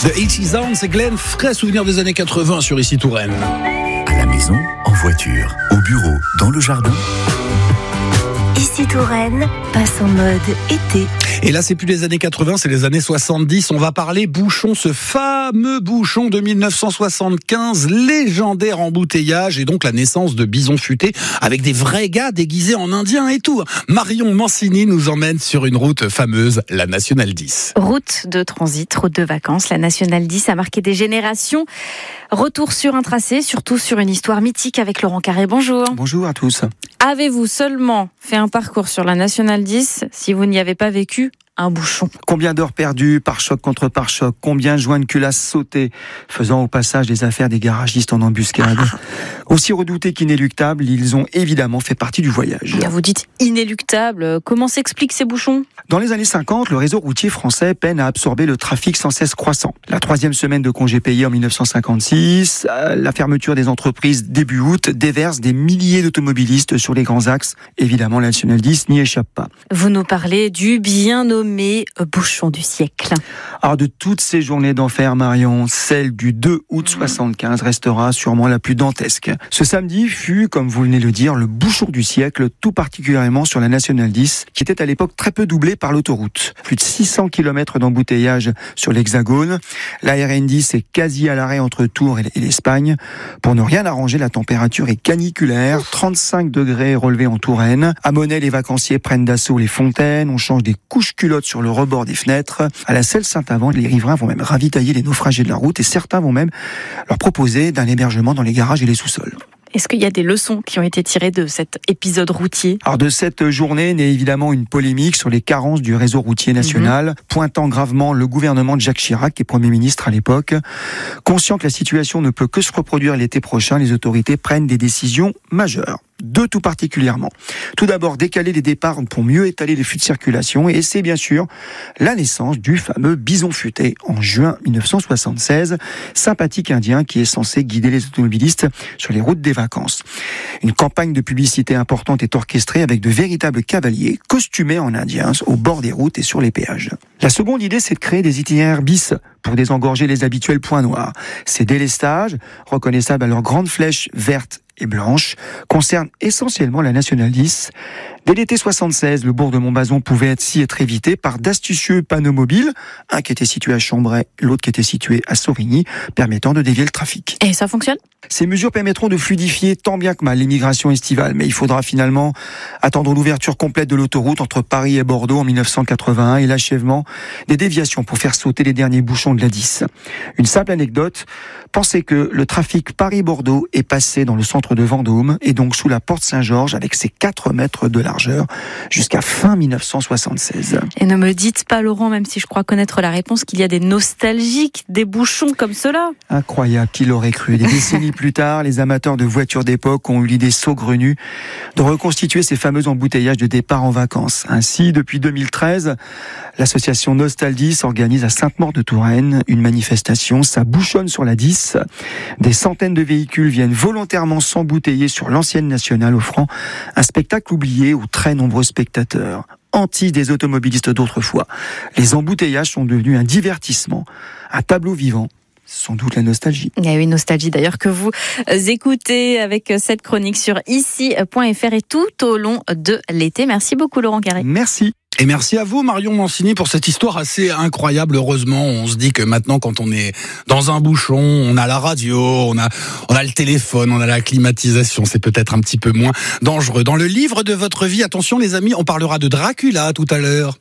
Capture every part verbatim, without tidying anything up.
The eighties Sound, c'est Glenn, frais souvenir des années quatre-vingts sur Ici Touraine. À la maison, en voiture, au bureau, dans le jardin. Ici Touraine passe en mode été. Et là, c'est plus les années quatre-vingts, c'est les années soixante-dix. On va parler bouchon, ce fameux bouchon de mille neuf cent soixante-quinze, légendaire embouteillage, et donc la naissance de Bison Futé, avec des vrais gars déguisés en indiens et tout. Marion Mancini nous emmène sur une route fameuse, la Nationale dix. Route de transit, route de vacances, la Nationale dix a marqué des générations. Retour sur un tracé, surtout sur une histoire mythique avec Laurent Carré. Bonjour. Bonjour à tous. Avez-vous seulement fait un parcours sur la Nationale dix si vous n'y avez pas vécu un bouchon? Combien d'heures perdues, pare-choc contre pare-choc, combien de joints de culasse sautés, faisant au passage les affaires des garagistes en embuscade. Ah. Aussi redoutés qu'inéluctables, ils ont évidemment fait partie du voyage. Bien, vous dites inéluctables, comment s'expliquent ces bouchons? Dans les années cinquante, le réseau routier français peine à absorber le trafic sans cesse croissant. La troisième semaine de congés payés en mille neuf cent cinquante-six, la fermeture des entreprises début août déverse des milliers d'automobilistes sur les grands axes. Évidemment, la Nationale dix n'y échappe pas. Vous nous parlez du bien nommé mais bouchon du siècle. Alors de toutes ces journées d'enfer, Marion, celle du deux août soixante-quinze restera sûrement la plus dantesque. Ce samedi fut, comme vous venez de le dire, le bouchon du siècle, tout particulièrement sur la Nationale dix, qui était à l'époque très peu doublée par l'autoroute. Plus de six cents kilomètres d'embouteillage sur l'Hexagone. La R N dix est quasi à l'arrêt entre Tours et l'Espagne. Pour ne rien arranger, la température est caniculaire, trente-cinq degrés relevés en Touraine. À Monet, les vacanciers prennent d'assaut les fontaines, on change des couches culottes sur le rebord des fenêtres. À la Selle-Saint-Avant, les riverains vont même ravitailler les naufragés de la route et certains vont même leur proposer d'un hébergement dans les garages et les sous-sols. Est-ce qu'il y a des leçons qui ont été tirées de cet épisode routier? Alors de cette journée naît évidemment une polémique sur les carences du réseau routier national, mmh. pointant gravement le gouvernement de Jacques Chirac, qui est Premier ministre à l'époque. Conscient que la situation ne peut que se reproduire l'été prochain, les autorités prennent des décisions majeures. Deux tout particulièrement. Tout d'abord, décaler les départs pour mieux étaler les flux de circulation, et c'est bien sûr la naissance du fameux Bison Futé en juin mille neuf cent soixante-seize, sympathique indien qui est censé guider les automobilistes sur les routes des vacances. Une campagne de publicité importante est orchestrée avec de véritables cavaliers costumés en indiens au bord des routes et sur les péages. La seconde idée, c'est de créer des itinéraires bis pour désengorger les habituels points noirs. Ces délestages, reconnaissables à leurs grandes flèches vertes et blanche, concerne essentiellement la Nationale dix. Dès l'été soixante-seize, le bourg de Montbazon pouvait ainsi être évité par d'astucieux panneaux mobiles, un qui était situé à Chambray, l'autre qui était situé à Saurigny, permettant de dévier le trafic. Et ça fonctionne ? Ces mesures permettront de fluidifier tant bien que mal l'émigration estivale, mais il faudra finalement attendre l'ouverture complète de l'autoroute entre Paris et Bordeaux en mille neuf cent quatre-vingt-un et l'achèvement des déviations pour faire sauter les derniers bouchons de la dix. Une simple anecdote, pensez que le trafic Paris-Bordeaux est passé dans le centre de Vendôme et donc sous la porte Saint-Georges avec ses quatre mètres de largeur jusqu'à fin mille neuf cent soixante-seize. Et ne me dites pas, Laurent, même si je crois connaître la réponse, qu'il y a des nostalgiques, des bouchons comme cela. Incroyable, qui l'aurait cru. Des décennies plus tard, les amateurs de voitures d'époque ont eu l'idée saugrenue de reconstituer ces fameux embouteillages de départ en vacances. Ainsi, depuis deux mille treize, l'association Nostal-dix organise à Sainte-Maure-de-Touraine une manifestation. Ça bouchonne sur la dix. Des centaines de véhicules viennent volontairement s'embouteiller sur l'ancienne nationale, offrant un spectacle oublié aux très nombreux spectateurs. Anti des automobilistes d'autrefois. Les embouteillages sont devenus un divertissement, un tableau vivant. Sans doute la nostalgie. Il y a une nostalgie d'ailleurs que vous écoutez avec cette chronique sur ici point f r et tout au long de l'été. Merci beaucoup Laurent Carré. Merci. Et merci à vous, Marion Mancini, pour cette histoire assez incroyable. Heureusement, on se dit que maintenant, quand on est dans un bouchon, on a la radio, on a, on a le téléphone, on a la climatisation. C'est peut-être un petit peu moins dangereux. Dans le livre de votre vie, attention les amis, on parlera de Dracula tout à l'heure.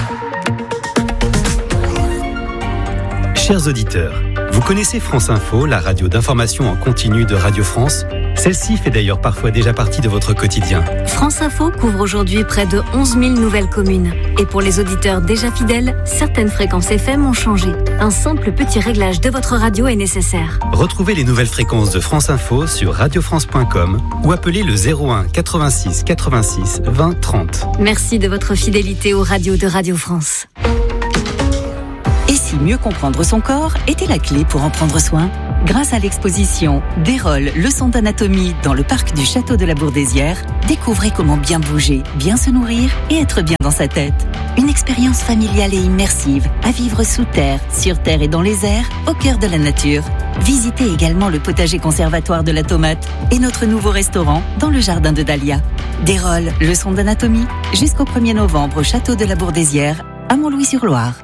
Chers auditeurs, vous connaissez France Info, la radio d'information en continu de Radio France ? Celle-ci fait d'ailleurs parfois déjà partie de votre quotidien. France Info couvre aujourd'hui près de onze mille nouvelles communes. Et pour les auditeurs déjà fidèles, certaines fréquences F M ont changé. Un simple petit réglage de votre radio est nécessaire. Retrouvez les nouvelles fréquences de France Info sur radio france point com ou appelez le zéro un quatre-vingt-six quatre-vingt-six vingt trente. Merci de votre fidélité aux radios de Radio France. Et si mieux comprendre son corps était la clé pour en prendre soin ? Grâce à l'exposition Dérolle, leçon d'anatomie dans le parc du Château de la Bourdaissière, découvrez comment bien bouger, bien se nourrir et être bien dans sa tête. Une expérience familiale et immersive à vivre sous terre, sur terre et dans les airs, au cœur de la nature. Visitez également le potager conservatoire de la tomate et notre nouveau restaurant dans le jardin de Dahlia. Dérolle, leçon d'anatomie, jusqu'au premier novembre au Château de la Bourdaissière, à Montlouis-sur-Loire.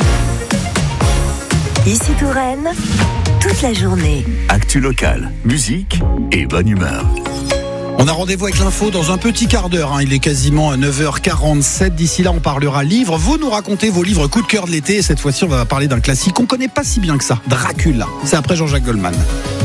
Ici Touraine, toute la journée. Actu locale, musique et bonne humeur. On a rendez-vous avec l'info dans un petit quart d'heure. Hein. Il est quasiment à neuf heures quarante-sept. D'ici là, on parlera livres. Vous nous racontez vos livres coup de cœur de l'été. Et cette fois-ci, on va parler d'un classique qu'on connaît pas si bien que ça. Dracula. C'est après Jean-Jacques Goldman.